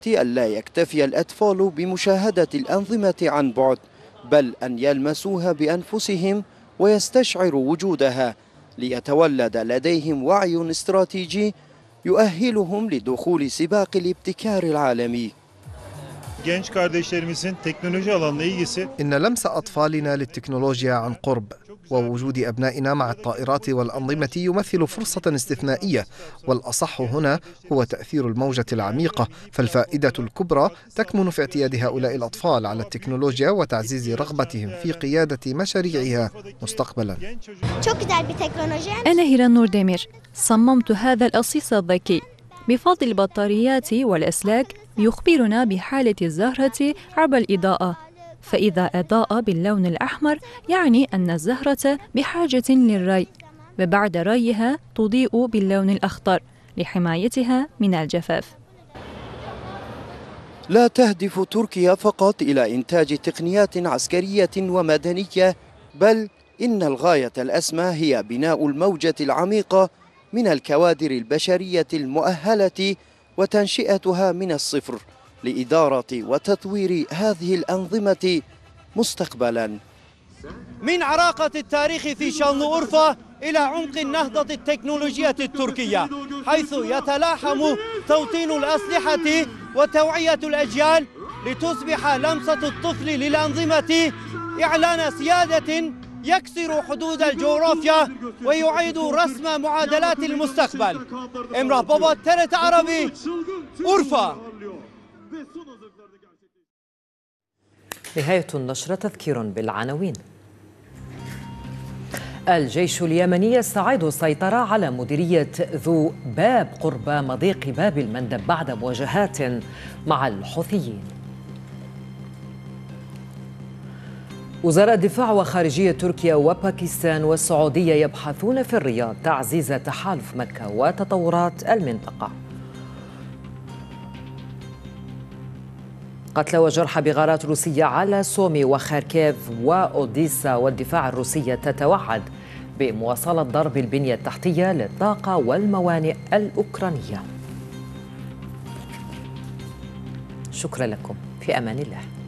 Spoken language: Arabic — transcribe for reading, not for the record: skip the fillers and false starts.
ألا يكتفي الأطفال بمشاهدة الأنظمة عن بعد، بل أن يلمسوها بأنفسهم ويستشعروا وجودها، ليتولد لديهم وعي استراتيجي يؤهلهم لدخول سباق الابتكار العالمي. إن لمس أطفالنا للتكنولوجيا عن قرب ووجود أبنائنا مع الطائرات والأنظمة يمثل فرصة استثنائية، والأصح هنا هو تأثير الموجة العميقة، فالفائدة الكبرى تكمن في اعتياد هؤلاء الأطفال على التكنولوجيا وتعزيز رغبتهم في قيادة مشاريعها مستقبلا. أنا هيران نوردمير، صممت هذا الأصيص الذكي بفضل البطاريات والأسلاك، يخبرنا بحالة الزهرة عبر الإضاءة، فإذا أضاء باللون الأحمر يعني أن الزهرة بحاجة للري، وبعد ريها تضيء باللون الأخضر لحمايتها من الجفاف. لا تهدف تركيا فقط إلى إنتاج تقنيات عسكرية ومدنية، بل إن الغاية الأسمى هي بناء الموجة العميقة من الكوادر البشرية المؤهلة وتنشئتها من الصفر لإدارة وتطوير هذه الأنظمة مستقبلا. من عراقة التاريخ في شانلورفا إلى عمق النهضة التكنولوجية التركية، حيث يتلاحم توطين الأسلحة وتوعية الأجيال لتصبح لمسة الطفل للأنظمة إعلان سيادة يكسر حدود الجغرافيا ويعيد رسم معادلات المستقبل. إمراه بابا، TRT عربي، أورفا. نهاية النشرة، تذكير بالعناوين. الجيش اليمني يستعيد السيطرة على مديرية ذو باب قرب مضيق باب المندب بعد مواجهات مع الحوثيين. وزراء الدفاع وخارجية تركيا وباكستان والسعودية يبحثون في الرياض تعزيز تحالف مكة وتطورات المنطقة. قتلى وجرحى بغارات روسية على سومي وخاركيف وأوديسا، والدفاع الروسية تتوعد بمواصلة ضرب البنية التحتية للطاقة والموانئ الأوكرانية. شكرا لكم، في أمان الله.